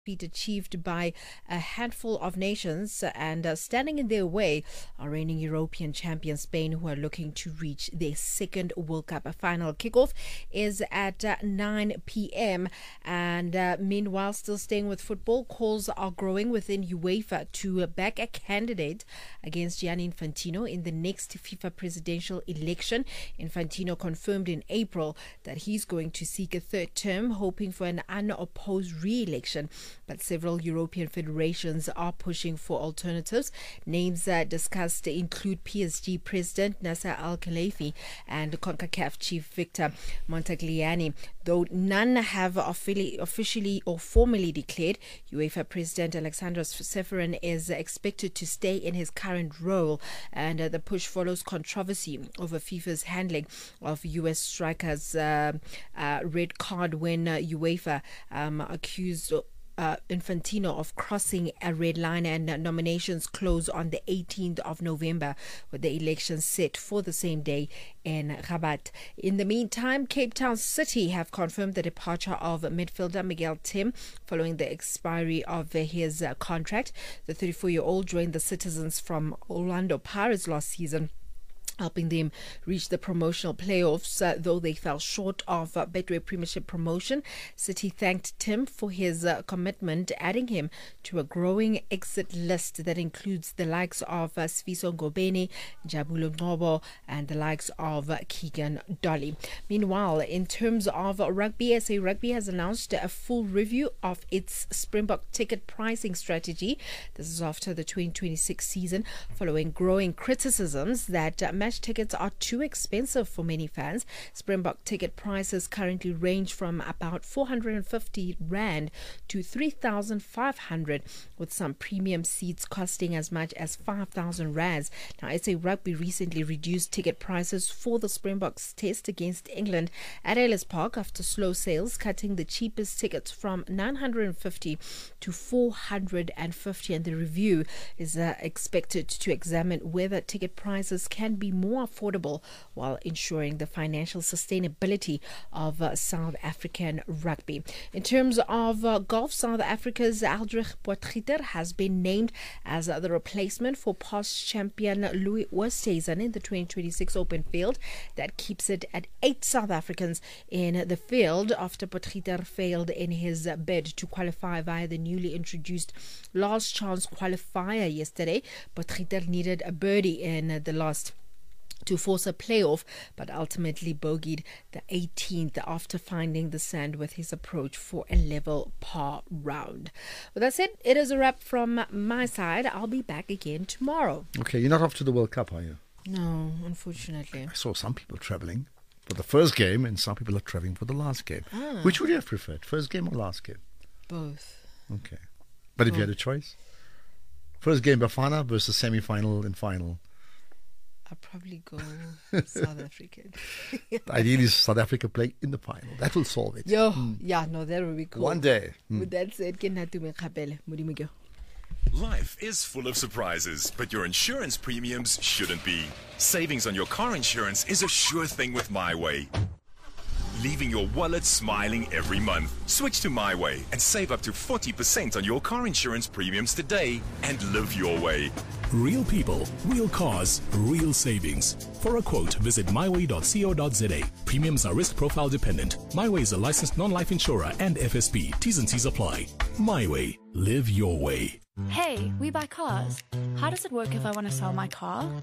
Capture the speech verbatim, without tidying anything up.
feat achieved by a handful of nations, and uh, standing in their way are reigning European champion Spain, who are looking to reach their second World Cup. A final kickoff is at uh, nine p.m. and uh, meanwhile, still staying with football, calls are growing within UEFA to back a candidate against Gianni Infantino in the next FIFA presidential election. Infantino confirmed in April that he's going to seek a third term, hoping for an unopposed re-election. But several European federations are pushing for alternatives. Names uh, discussed include P S G President Nasser Al-Khelaifi and CONCACAF Chief Victor Montagliani. Though none have officially or formally declared, UEFA President Alexandros Ceferin is expected to stay in his current role, and uh, the push follows controversy over FIFA's handling of U S strikers' uh, uh, red card when uh, UEFA um, accused Uh, Infantino of crossing a red line, and uh, nominations close on the eighteenth of November, with the election set for the same day in Rabat. In the meantime, Cape Town City have confirmed the departure of midfielder Miguel Tim following the expiry of his uh, contract. The thirty-four-year-old joined the Citizens from Orlando Pirates last season, helping them reach the promotional playoffs, uh, though they fell short of uh, Betway Premiership promotion. City thanked Tim for his uh, commitment, adding him to a growing exit list that includes the likes of uh, Sfiso Ngobeni, Jabulo Ngobo, and the likes of uh, Keegan Dolly. Meanwhile, in terms of uh, rugby, S A Rugby has announced a full review of its Springbok ticket pricing strategy. This is after the twenty twenty-six season, following growing criticisms that uh, match tickets are too expensive for many fans. Springbok ticket prices currently range from about four hundred fifty rand to three thousand five hundred, with some premium seats costing as much as five thousand rands. Now, S A Rugby recently reduced ticket prices for the Springboks test against England at Ellis Park after slow sales, cutting the cheapest tickets from nine hundred fifty to four hundred fifty, and the review is uh, expected to examine whether ticket prices can be more affordable while ensuring the financial sustainability of uh, South African rugby. In terms of uh, golf, South Africa's Aldrich Potgieter has been named as uh, the replacement for past champion Louis Oosthuizen in the twenty twenty-six Open field. That keeps it at eight South Africans in the field after Potgieter failed in his bid to qualify via the newly introduced last chance qualifier yesterday. Potgieter needed a birdie in the last to force a playoff, but ultimately bogeyed the eighteenth after finding the sand with his approach for a level par round. Well, that's it. It is a wrap from my side. I'll be back again tomorrow. Okay, you're not off to the World Cup, are you? No, unfortunately. I saw some people travelling for the first game, and some people are travelling for the last game. Ah. Which would you have preferred, first game or last game? Both. Okay. But if you had a choice? First game Bafana versus semi-final and final. I'll probably go South African. Ideally, South Africa play in the final. That will solve it. Yo, mm. yeah, no, that would be cool. One day. Mm. With that said, ke nna tume kgapele, Modimo ke. Life is full of surprises, but your insurance premiums shouldn't be. Savings on your car insurance is a sure thing with MyWay, leaving your wallet smiling every month. Switch to MyWay and save up to forty percent on your car insurance premiums today and live your way. Real people, real cars, real savings. For a quote, visit my way dot co dot za. Premiums are risk profile dependent. MyWay is a licensed non-life insurer and F S P. T's and C's apply. MyWay. Live your way. Hey, we buy cars. How does it work if I want to sell my car?